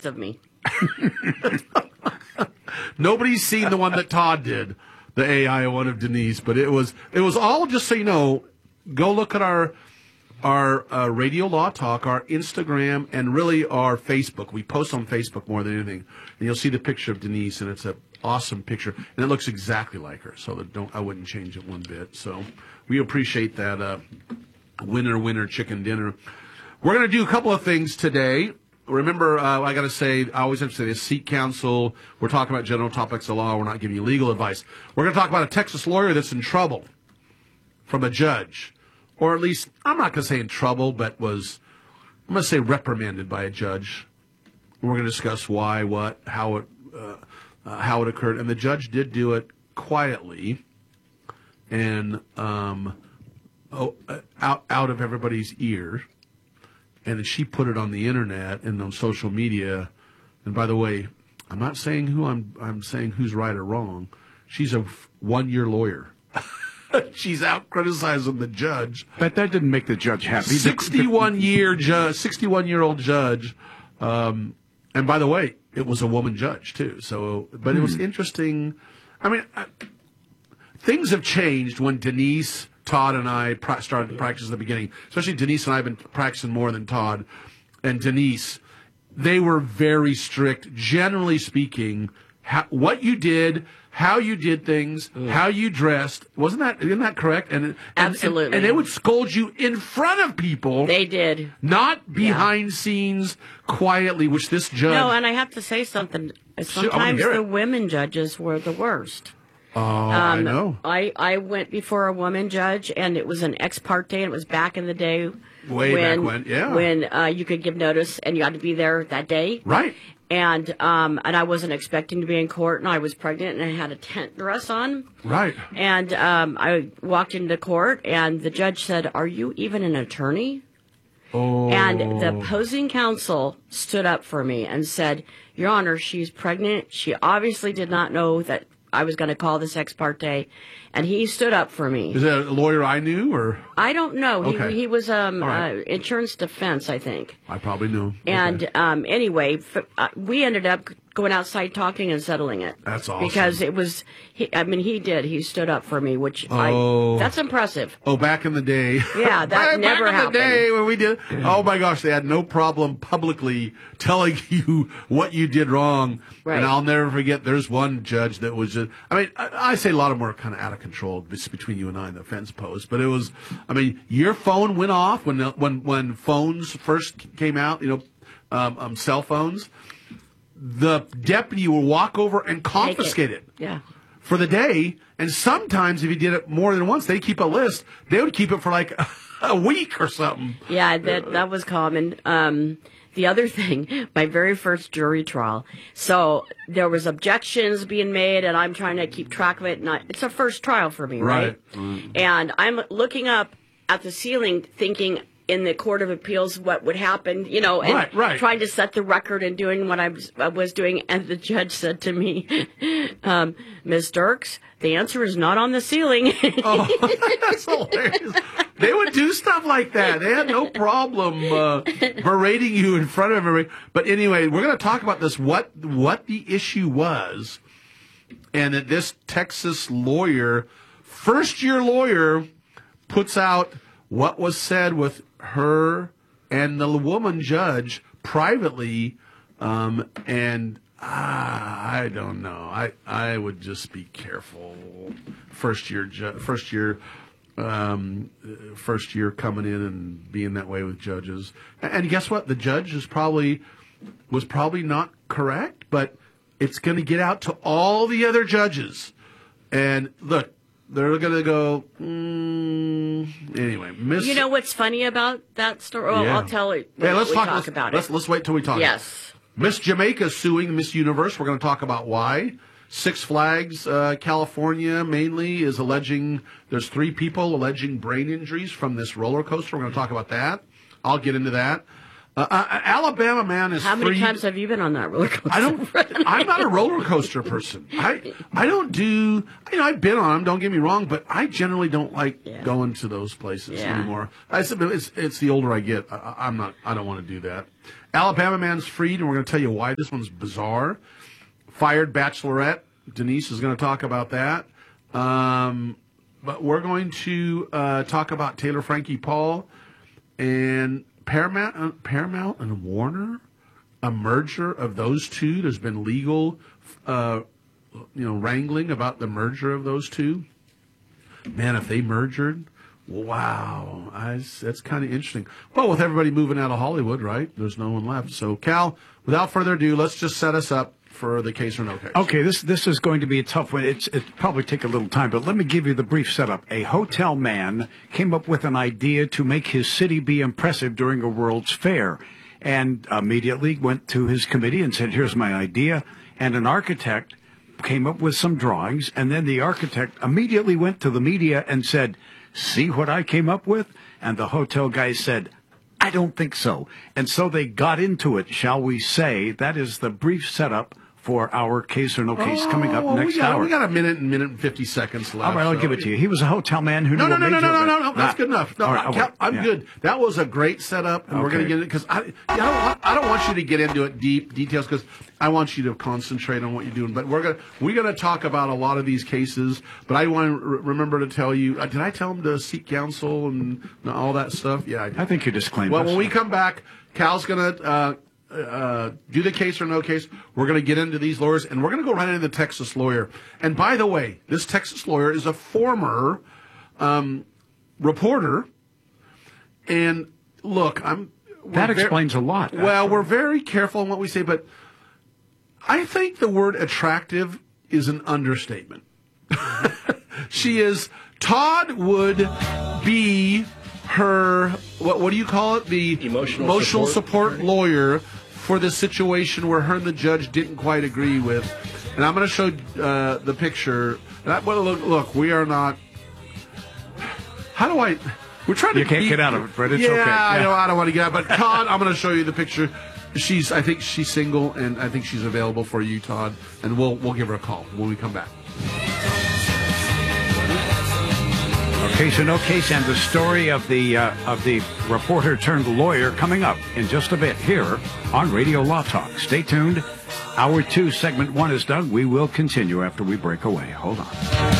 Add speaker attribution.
Speaker 1: best of me.
Speaker 2: Nobody's seen the one that Todd did, the AI one of Denise, but it was all, just so you know, go look at our Radio Law Talk, our Instagram, and really our Facebook. We post on Facebook more than anything, and you'll see the picture of Denise, and it's an awesome picture, and it looks exactly like her. So I wouldn't change it one bit. So we appreciate that. Winner chicken dinner. We're going to do a couple of things today. Remember, I got to say, I always have to say this, Seek Counsel. We're talking about general topics of law. We're not giving you legal advice. We're going to talk about a Texas lawyer that's in trouble from a judge. Or at least, I'm not going to say in trouble, but I'm going to say reprimanded by a judge. We're going to discuss why, what, how it occurred. And the judge did do it quietly and out of everybody's ear. And she put it on the internet and on social media. And by the way, I'm not saying I'm saying who's right or wrong. She's a one-year lawyer. She's out criticizing the judge.
Speaker 3: But that didn't make the judge happy.
Speaker 2: 61-year-old judge. And by the way, it was a woman judge too. So, but it was interesting. I mean, things have changed when Denise, Todd, and I started to practice at the beginning. Especially Denise and I have been practicing more than Todd. And Denise, they were very strict. Generally speaking, what you did, how you did things, how you dressed. Isn't that correct?
Speaker 1: Absolutely.
Speaker 2: And they would scold you in front of people.
Speaker 1: They did.
Speaker 2: Not behind scenes, quietly, which this judge...
Speaker 1: No, and I have to say something. Sometimes the women judges were the worst.
Speaker 2: Oh, I know.
Speaker 1: I went before a woman judge, and it was an ex parte, and it was back in the day.
Speaker 2: Back when, yeah.
Speaker 1: When you could give notice, and you had to be there that day.
Speaker 2: Right.
Speaker 1: And I wasn't expecting to be in court, and I was pregnant, and I had a tent dress on.
Speaker 2: Right.
Speaker 1: And I walked into court, and the judge said, "Are you even an attorney?"
Speaker 2: Oh.
Speaker 1: And the opposing counsel stood up for me and said, "Your Honor, she's pregnant. She obviously did not know that I was going to call this ex parte," and he stood up for me.
Speaker 2: Is that a lawyer I knew, or?
Speaker 1: I don't know.
Speaker 2: Okay.
Speaker 1: He was
Speaker 2: right.
Speaker 1: insurance defense, I think.
Speaker 2: I probably knew.
Speaker 1: And anyway, we ended up going outside talking and settling it.
Speaker 2: That's awesome.
Speaker 1: Because it was, he did. He stood up for me, which that's impressive.
Speaker 2: Oh, back in the day.
Speaker 1: Yeah, that never happened.
Speaker 2: Back in the day when we did. Oh my gosh, they had no problem publicly telling you what you did wrong.
Speaker 1: Right.
Speaker 2: And I'll never forget. There's one judge that was just. I mean, I say a lot of them are kind of out of control between you and I in the fence post, but it was. I mean, your phone went off when phones first came out. Cell phones. The deputy will walk over and confiscate it.
Speaker 1: Yeah.
Speaker 2: For the day, and sometimes if you did it more than once, they keep a list. They would keep it for like a week or something.
Speaker 1: Yeah, that was common. The other thing, my very first jury trial, so there was objections being made, and I'm trying to keep track of it. And it's a first trial for me, right? And I'm looking up at the ceiling thinking, in the Court of Appeals, what would happen, and trying to set the record and doing what I was doing. And the judge said to me, "Ms. Dirks, the answer is not on the ceiling."
Speaker 2: Oh, that's hilarious. They would do stuff like that. They had no problem berating you in front of everybody. But anyway, we're going to talk about this, what the issue was, and that this Texas lawyer, first-year lawyer, puts out what was said with her and the woman judge privately, and I don't know. I would just be careful. First year coming in and being that way with judges. And guess what? The judge was probably not correct, but it's going to get out to all the other judges. And look, they're going to go, anyway.
Speaker 1: You know what's funny about that story? Oh, yeah. I'll tell it when
Speaker 2: let's
Speaker 1: we
Speaker 2: talk
Speaker 1: about it.
Speaker 2: Let's wait till we talk.
Speaker 1: Yes.
Speaker 2: Miss Jamaica suing Miss Universe. We're going to talk about why. Six Flags, California, mainly, is alleging, there's 3 people alleging brain injuries from this roller coaster. We're going to talk about that. I'll get into that. Alabama man is
Speaker 1: How many
Speaker 2: free.
Speaker 1: times have you been on that roller coaster?
Speaker 2: I'm not a roller coaster person. I don't do. I've been on them. Don't get me wrong, but I generally don't like going to those places anymore. It's the older I get. I don't want to do that. Alabama man's freed, and we're going to tell you why this one's bizarre. Fired bachelorette. Denise is going to talk about that. But we're going to talk about Taylor Frankie Paul and Paramount and Warner, a merger of those two. There's been legal, wrangling about the merger of those two. Man, if they merged, wow, that's kind of interesting. Well, with everybody moving out of Hollywood, right? There's no one left. So, Cal, without further ado, let's just set us up for the case or no case.
Speaker 3: Okay, this is going to be a tough one. It's probably take a little time, but let me give you the brief setup. A hotel man came up with an idea to make his city be impressive during a World's Fair, and immediately went to his committee and said, here's my idea. And an architect came up with some drawings, and then the architect immediately went to the media and said, see what I came up with? And the hotel guy said, I don't think so. And so they got into it, shall we say. That is the brief setup for our case or no case coming up next hour.
Speaker 2: We got a minute and 50 seconds left.
Speaker 3: All right, I'll give it to you. He was a hotel man who knew a major event.
Speaker 2: No. That's good enough. No, right, I'm good. That was a great setup, and we're going to get it because I don't want you to get into it deep details because I want you to concentrate on what you're doing. But we're gonna talk about a lot of these cases. But I want to remember to tell you. Did I tell him to seek counsel and all that stuff? Yeah,
Speaker 3: I think you disclaimed.
Speaker 2: Well, when we come back, Cal's gonna. Do the case or no case. We're going to get into these lawyers, and we're going to go right into the Texas lawyer. And by the way, this Texas lawyer is a former reporter. And look,
Speaker 3: that explains a lot.
Speaker 2: Well, we're very careful in what we say, but I think the word attractive is an understatement. She is. Todd would be her, what do you call it? The emotional support lawyer for the situation where her and the judge didn't quite agree with. And I'm going to show the picture. Look, we are not. How do I? We're trying to.
Speaker 3: You can't get out of it, Brett. It's okay.
Speaker 2: Yeah, I don't want to get out. But Todd, I'm going to show you the picture. I think she's single, and I think she's available for you, Todd. And we'll give her a call when we come back.
Speaker 3: Case or no case, and the story of the reporter turned lawyer coming up in just a bit here on Radio Law Talk. Stay tuned. Hour 2, segment 1 is done. We will continue after we break away. Hold on.